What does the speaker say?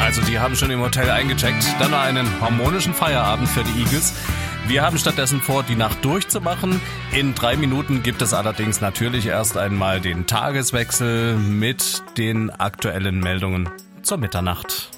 Also die haben schon im Hotel eingecheckt. Dann noch einen harmonischen Feierabend für die Eagles. Wir haben stattdessen vor, die Nacht durchzumachen. In 3 Minuten gibt es allerdings natürlich erst einmal den Tageswechsel mit den aktuellen Meldungen zur Mitternacht.